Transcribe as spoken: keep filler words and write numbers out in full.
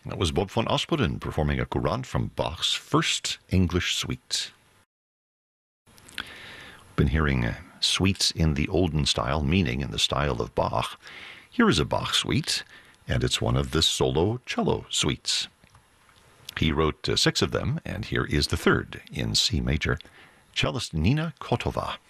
That was Bob von Ospelen performing a courant from Bach's First English Suite. Been hearing uh, suites in the olden style, meaning in the style of Bach. Here is a Bach suite, and it's one of the solo cello suites. He wrote uh, six of them, and here is the third in C major. Cellist Nina Kotova.